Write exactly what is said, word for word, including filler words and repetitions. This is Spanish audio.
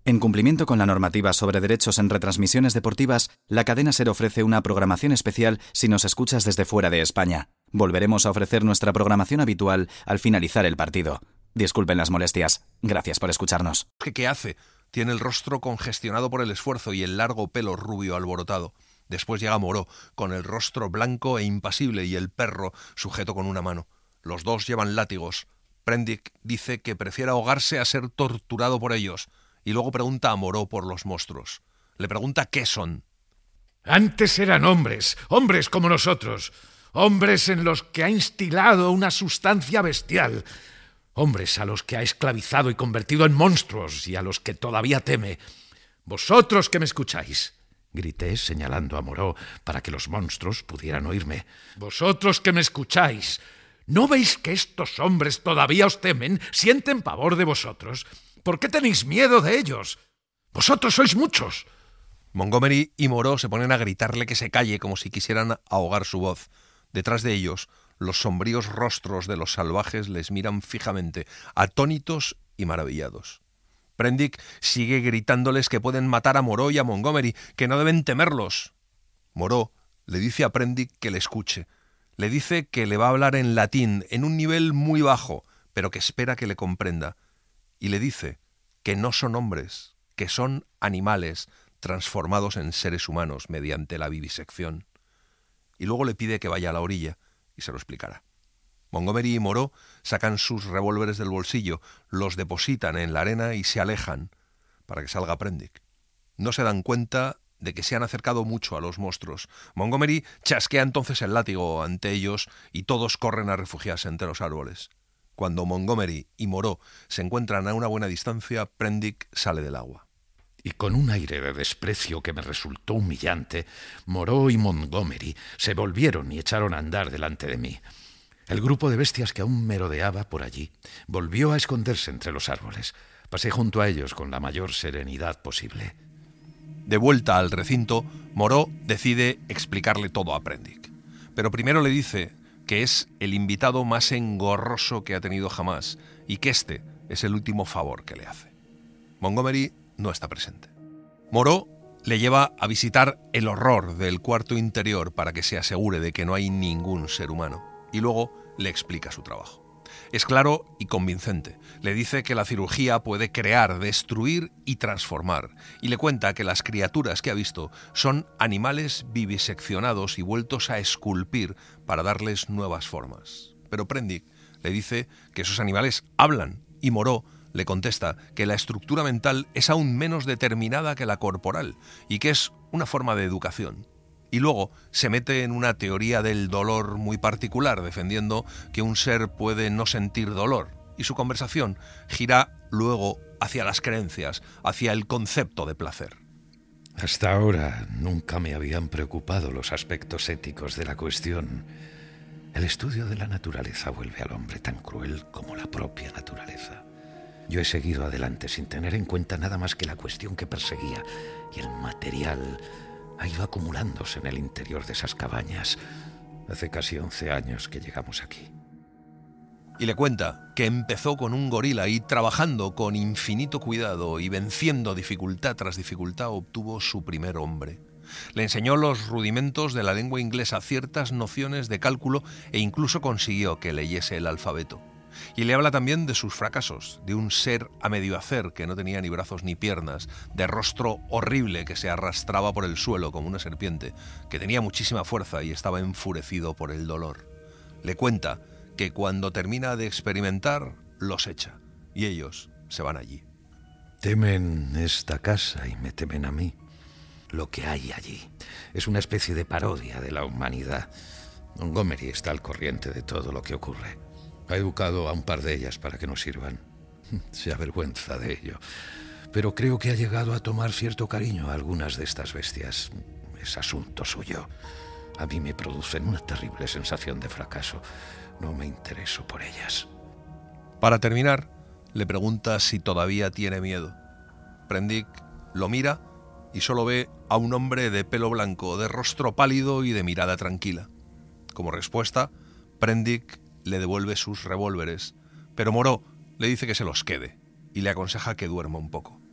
En cumplimiento con la normativa sobre derechos en retransmisiones deportivas, la cadena SER ofrece una programación especial si nos escuchas desde fuera de España. Volveremos a ofrecer nuestra programación habitual al finalizar el partido. Disculpen las molestias. Gracias por escucharnos. ¿Qué, qué hace? Tiene el rostro congestionado por el esfuerzo y el largo pelo rubio alborotado. Después llega Moreau, con el rostro blanco e impasible y el perro sujeto con una mano. Los dos llevan látigos. Prendick dice que prefiere ahogarse a ser torturado por ellos. Y luego pregunta a Moreau por los monstruos. Le pregunta qué son. Antes eran hombres, hombres como nosotros. Hombres en los que ha instilado una sustancia bestial. Hombres a los que ha esclavizado y convertido en monstruos y a los que todavía teme. Vosotros que me escucháis, grité señalando a Moreau para que los monstruos pudieran oírme. Vosotros que me escucháis, ¿no veis que estos hombres todavía os temen, sienten pavor de vosotros? ¿Por qué tenéis miedo de ellos? Vosotros sois muchos. Montgomery y Moreau se ponen a gritarle que se calle como si quisieran ahogar su voz. Detrás de ellos, los sombríos rostros de los salvajes les miran fijamente, atónitos y maravillados. Prendick sigue gritándoles que pueden matar a Moreau y a Montgomery, que no deben temerlos. Moreau le dice a Prendick que le escuche. Le dice que le va a hablar en latín, en un nivel muy bajo, pero que espera que le comprenda. Y le dice que no son hombres, que son animales transformados en seres humanos mediante la vivisección. Y luego le pide que vaya a la orilla y se lo explicará. Montgomery y Moreau sacan sus revólveres del bolsillo, los depositan en la arena y se alejan para que salga Prendick. No se dan cuenta de que se han acercado mucho a los monstruos. Montgomery chasquea entonces el látigo ante ellos y todos corren a refugiarse entre los árboles. Cuando Montgomery y Moreau se encuentran a una buena distancia, Prendick sale del agua. Y con un aire de desprecio que me resultó humillante, Moreau y Montgomery se volvieron y echaron a andar delante de mí. El grupo de bestias que aún merodeaba por allí volvió a esconderse entre los árboles. Pasé junto a ellos con la mayor serenidad posible. De vuelta al recinto, Moreau decide explicarle todo a Prendick. Pero primero le dice que es el invitado más engorroso que ha tenido jamás y que este es el último favor que le hace. Montgomery no está presente. Moreau le lleva a visitar el horror del cuarto interior para que se asegure de que no hay ningún ser humano y luego le explica su trabajo. Es claro y convincente. Le dice que la cirugía puede crear, destruir y transformar. Y le cuenta que las criaturas que ha visto son animales viviseccionados y vueltos a esculpir para darles nuevas formas. Pero Prendick le dice que esos animales hablan y Moreau le contesta que la estructura mental es aún menos determinada que la corporal y que es una forma de educación. Y luego se mete en una teoría del dolor muy particular, defendiendo que un ser puede no sentir dolor. Y su conversación gira luego hacia las creencias, hacia el concepto de placer. Hasta ahora nunca me habían preocupado los aspectos éticos de la cuestión. El estudio de la naturaleza vuelve al hombre tan cruel como la propia naturaleza. Yo he seguido adelante sin tener en cuenta nada más que la cuestión que perseguía, y el material ha ido acumulándose en el interior de esas cabañas. Hace casi once años que llegamos aquí. Y le cuenta que empezó con un gorila y trabajando con infinito cuidado y venciendo dificultad tras dificultad obtuvo su primer hombre. Le enseñó los rudimentos de la lengua inglesa, ciertas nociones de cálculo e incluso consiguió que leyese el alfabeto. Y le habla también de sus fracasos, de un ser a medio hacer que no tenía ni brazos ni piernas, de rostro horrible que se arrastraba por el suelo como una serpiente, que tenía muchísima fuerza y estaba enfurecido por el dolor. Le cuenta que cuando termina de experimentar, los echa, y ellos se van allí. Temen esta casa y me temen a mí. Lo que hay allí es una especie de parodia de la humanidad. Montgomery está al corriente de todo lo que ocurre. Ha educado a un par de ellas para que nos sirvan. Se avergüenza de ello. Pero creo que ha llegado a tomar cierto cariño a algunas de estas bestias. Es asunto suyo. A mí me producen una terrible sensación de fracaso. No me intereso por ellas. Para terminar, le pregunta si todavía tiene miedo. Prendick lo mira y solo ve a un hombre de pelo blanco, de rostro pálido y de mirada tranquila. Como respuesta, Prendick le devuelve sus revólveres, pero Moreau le dice que se los quede y le aconseja que duerma un poco.